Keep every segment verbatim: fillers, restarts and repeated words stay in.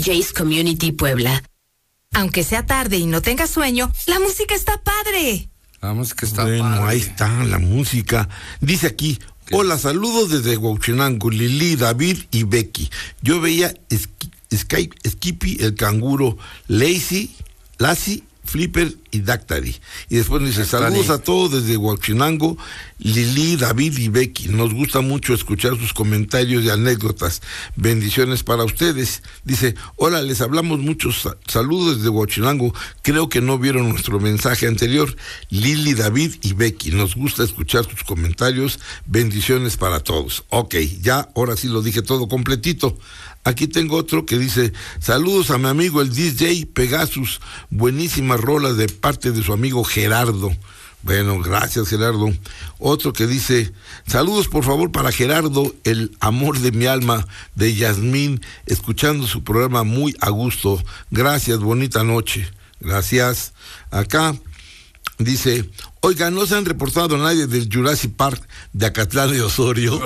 Js Community Puebla. Aunque sea tarde y no tengas sueño, la música está padre. La música está bueno, padre. Ahí está la música. Dice aquí, hola, saludos desde Huauchinango, Lili, David y Becky. Yo veía Sky, Skippy, el canguro, Lazy, Lassie, Flipper y Dactari. Y después dice, saludos a todos desde Huauchinango, Lili, David y Becky. Nos gusta mucho escuchar sus comentarios y anécdotas. Bendiciones para ustedes. Dice, hola, les hablamos muchos saludos desde Huauchinango. Creo que no vieron nuestro mensaje anterior. Lili, David y Becky. Nos gusta escuchar sus comentarios. Bendiciones para todos. Ok, ya, ahora sí lo dije todo completito. Aquí tengo otro que dice, saludos a mi amigo el D J Pegasus, buenísimas rolas de parte de su amigo Gerardo. Bueno, gracias Gerardo. Otro que dice, saludos por favor para Gerardo, el amor de mi alma, de Yasmín, escuchando su programa muy a gusto. Gracias, bonita noche. Gracias. Acá dice, oiga, no se han reportado nadie del Jurassic Park de Acatlán de Osorio.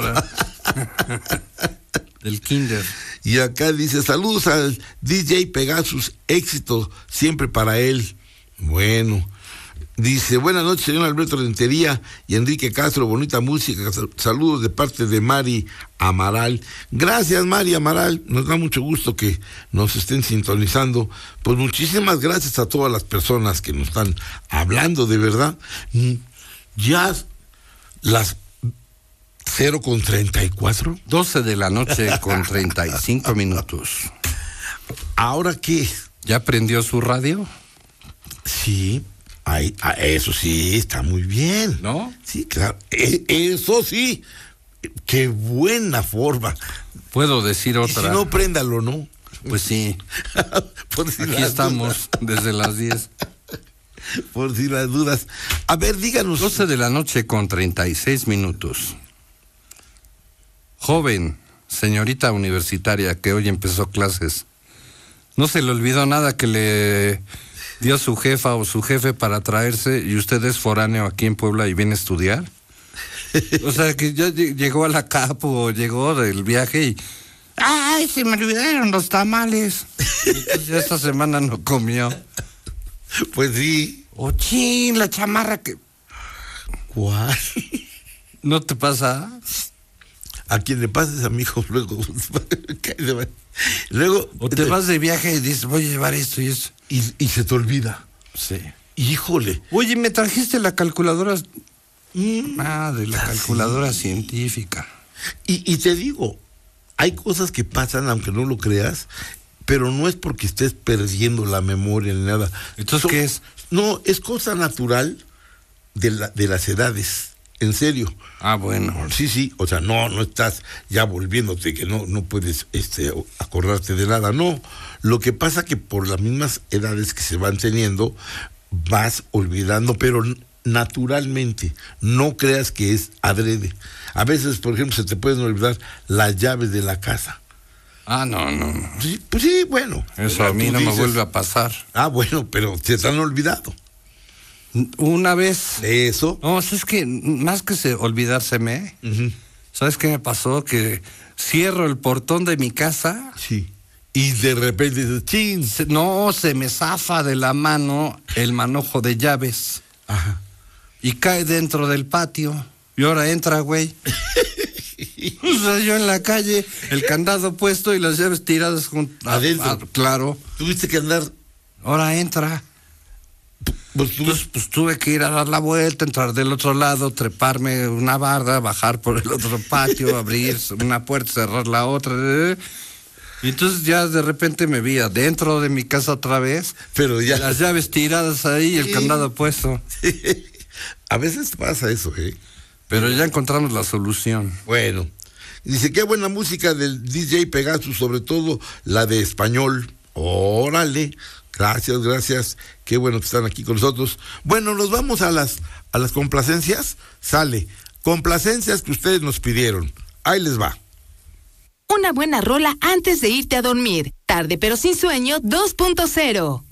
Del Kinder. Y acá dice, saludos al D J Pegasus, éxito siempre para él. Bueno, dice, buenas noches, señor Alberto Rentería y Enrique Castro, bonita música, saludos de parte de Mari Amaral. Gracias, Mari Amaral, nos da mucho gusto que nos estén sintonizando. Pues muchísimas gracias a todas las personas que nos están hablando, de verdad. Ya las cero con treinta y cuatro. doce de la noche con treinta y cinco minutos. ¿Ahora qué? ¿Ya prendió su radio? Sí, ahí, eso sí, está muy bien. ¿No? Sí, claro, e, eso sí, qué buena forma. ¿Puedo decir otra? Y si no, préndalo, ¿no? Pues sí. Por si Aquí estamos dudas. Desde las diez. Por si las dudas. A ver, díganos. doce de la noche con treinta y seis minutos. Joven, señorita universitaria que hoy empezó clases, ¿no se le olvidó nada que le dio su jefa o su jefe para traerse y usted es foráneo aquí en Puebla y viene a estudiar? O sea, que ya llegó a la Capo o llegó del viaje y... ¡Ay, se me olvidaron los tamales! Entonces ya esta semana no comió. Pues sí. ¡Oh, chin, la chamarra que... ¿Cuál? ¿No te pasa? A quien le pases a mi hijo luego. Luego. O te vas de viaje y dices, voy a llevar esto y esto. Y, y se te olvida. Sí. Híjole. Oye, ¿me trajiste la calculadora? Mm, ah, de la calculadora sí. científica. Y, y te digo, hay cosas que pasan, aunque no lo creas, pero no es porque estés perdiendo la memoria ni nada. ¿Entonces Son, qué es? No, es cosa natural de, la, de las edades. En serio. Ah, bueno. Sí, sí, o sea, no, no estás ya volviéndote que no, no puedes este, acordarte de nada, no. Lo que pasa que por las mismas edades que se van teniendo, vas olvidando, pero naturalmente, no creas que es adrede. A veces, por ejemplo, se te pueden olvidar las llaves de la casa. Ah, no, no, no. Sí, pues sí, bueno. Eso a mí no dices, me vuelve a pasar. Ah, bueno, pero se te han olvidado. Una vez. Eso. No, es que más que se olvidárseme, uh-huh. ¿Sabes qué me pasó? Que cierro el portón de mi casa. Sí. Y de repente dices, ¡chin! Se, no, se me zafa de la mano el manojo de llaves. Ajá. Y cae dentro del patio. Y ahora entra, güey. O sea, yo en la calle, el candado puesto y las llaves tiradas junto. Adentro. A, a, claro. Tuviste que andar. Ahora entra. Pues, tú... Entonces, pues tuve que ir a dar la vuelta, entrar del otro lado, treparme una barda, bajar por el otro patio, abrir una puerta, cerrar la otra. Y entonces ya de repente me vi adentro de mi casa otra vez. Pero ya. Las llaves tiradas ahí y el sí. candado puesto. A veces pasa eso, ¿eh? Pero ya encontramos la solución. Bueno. Dice, qué buena música del D J Pegasus, sobre todo la de español. Órale. Gracias, gracias. Qué bueno que están aquí con nosotros. Bueno, nos vamos a las a las complacencias. Sale. Complacencias que ustedes nos pidieron. Ahí les va. Una buena rola antes de irte a dormir. Tarde pero sin sueño dos punto cero.